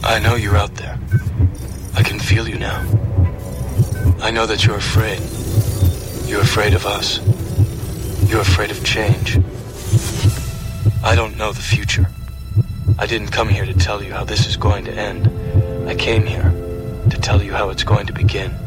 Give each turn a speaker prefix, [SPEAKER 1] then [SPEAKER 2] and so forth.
[SPEAKER 1] I know you're out there. I can feel you now. I know that you're afraid. You're afraid of us. You're afraid of change. I don't know the future. I didn't come here to tell you how this is going to end. I came here to tell you how it's going to begin.